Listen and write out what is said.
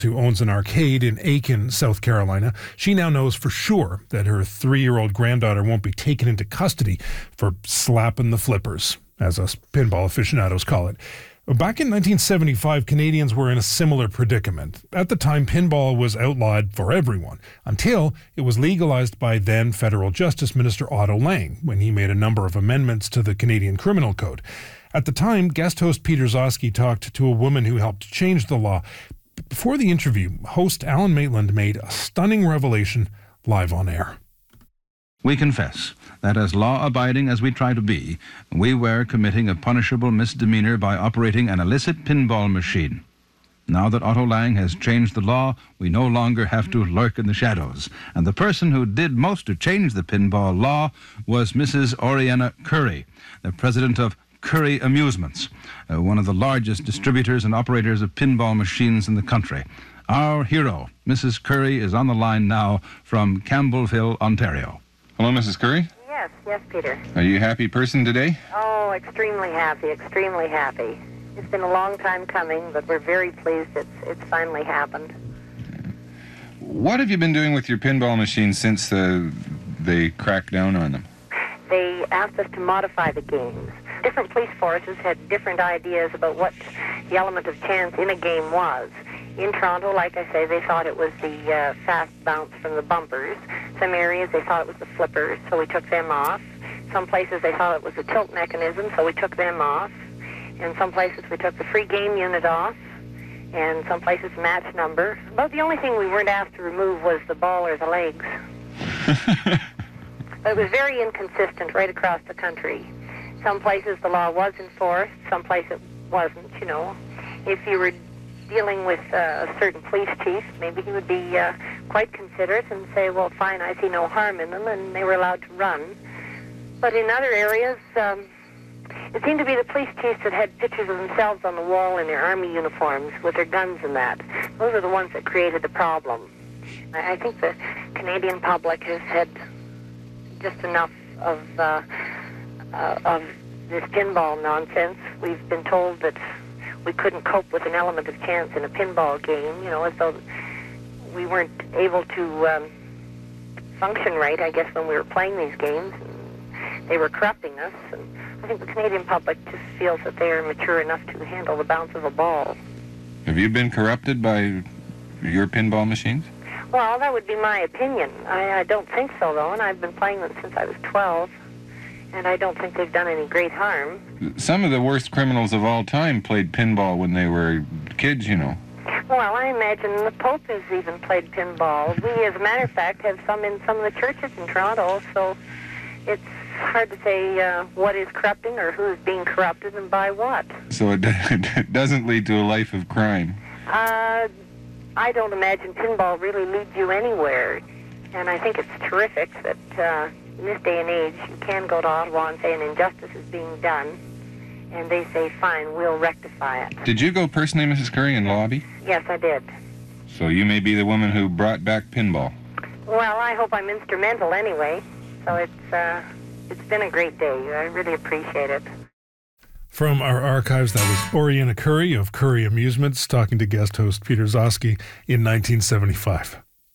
who owns an arcade in Aiken, South Carolina. She now knows for sure that her 3-year-old granddaughter won't be taken into custody for slapping the flippers, as us pinball aficionados call it. Back in 1975, Canadians were in a similar predicament. At the time, pinball was outlawed for everyone, until it was legalized by then Federal Justice Minister Otto Lang, when he made a number of amendments to the Canadian Criminal Code. At the time, guest host Peter Zosky talked to a woman who helped change the law. Before the interview, host Alan Maitland made a stunning revelation live on air. We confess that as law-abiding as we try to be, we were committing a punishable misdemeanor by operating an illicit pinball machine. Now that Otto Lang has changed the law, we no longer have to lurk in the shadows. And the person who did most to change the pinball law was Mrs. Oriana Curry, the president of Curry Amusements, one of the largest distributors and operators of pinball machines in the country. Our hero, Mrs. Curry, is on the line now from Campbellville, Ontario. Hello, Mrs. Curry. Yes, Peter. Are you a happy person today? Oh, extremely happy. It's been a long time coming, but we're very pleased it's finally happened. What have you been doing with your pinball machines since they cracked down on them? They asked us to modify the games. Different police forces had different ideas about what the element of chance in a game was. In Toronto, like I say, they thought it was the fast bounce from the bumpers. Some areas they thought it was the flippers, so we took them off. Some places they thought it was the tilt mechanism, so we took them off. In some places we took the free game unit off, and some places match number. About the only thing we weren't asked to remove was the ball or the legs. But it was very inconsistent right across the country. Some places the law was enforced, some places it wasn't, you know. If you were dealing with a certain police chief, maybe he would be quite considerate and say, well, fine, I see no harm in them, and they were allowed to run. But in other areas, it seemed to be the police chiefs that had pictures of themselves on the wall in their army uniforms with their guns and that. Those are the ones that created the problem. I think the Canadian public has had just enough of this pinball nonsense. We've been told that we couldn't cope with an element of chance in a pinball game, you know, as though we weren't able to function right, I guess, when we were playing these games. And they were corrupting us. And I think the Canadian public just feels that they are mature enough to handle the bounce of a ball. Have you been corrupted by your pinball machines? Well, that would be my opinion. I don't think so, though, and I've been playing them since I was 12, and I don't think they've done any great harm. Some of the worst criminals of all time played pinball when they were kids, you know. Well, I imagine the Pope has even played pinball. We, as a matter of fact, have some in some of the churches in Toronto, so it's hard to say what is corrupting or who is being corrupted and by what. So it doesn't lead to a life of crime? I don't imagine pinball really leads you anywhere, and I think it's terrific that in this day and age you can go to Ottawa and say an injustice is being done, and they say, fine, we'll rectify it. Did you go personally, Mrs. Curry, and lobby? Yes, I did. So you may be the woman who brought back pinball. Well, I hope I'm instrumental anyway, so it's been a great day. I really appreciate it. From our archives, that was Oriana Curry of Curry Amusements talking to guest host Peter Zosky in 1975.